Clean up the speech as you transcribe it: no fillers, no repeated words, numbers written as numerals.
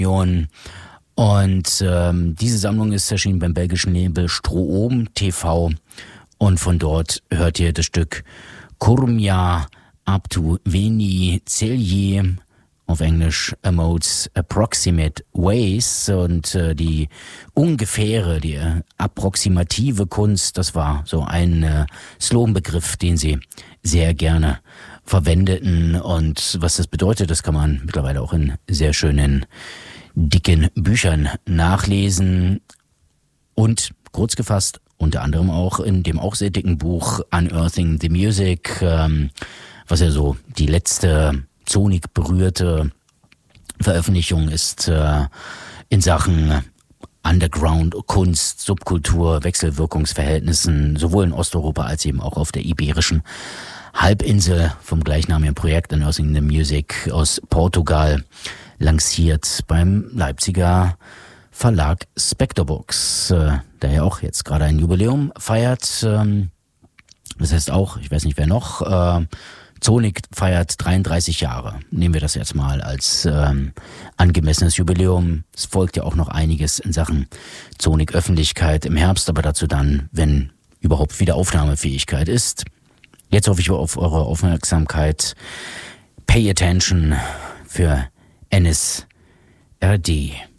Und diese Sammlung ist erschienen beim belgischen Label Stroom TV. Und von dort hört ihr das Stück Kurmia Abtu Veni Celje, auf Englisch Modes Approximate Ways. Und die ungefähre, die approximative Kunst, das war so ein Sloganbegriff, den sie sehr gerne verwendeten. Und was das bedeutet, das kann man mittlerweile auch in sehr schönen, dicken Büchern nachlesen. Und kurz gefasst, unter anderem auch in dem auch sehr dicken Buch Unearthing the Music, was ja so die letzte Zonik berührte Veröffentlichung ist in Sachen Underground-Kunst, Subkultur, Wechselwirkungsverhältnissen, sowohl in Osteuropa als eben auch auf der iberischen Halbinsel, vom gleichnamigen Projekt Unearthing the Music aus Portugal, lanciert beim Leipziger Verlag Spectre Books, der ja auch jetzt gerade ein Jubiläum feiert. Das heißt auch, ich weiß nicht wer noch, Zonik feiert 33 Jahre. Nehmen wir das jetzt mal als angemessenes Jubiläum. Es folgt ja auch noch einiges in Sachen Zonik-Öffentlichkeit im Herbst, aber dazu dann, wenn überhaupt wieder Aufnahmefähigkeit ist. Jetzt hoffe ich auf eure Aufmerksamkeit. Pay attention für NSRD.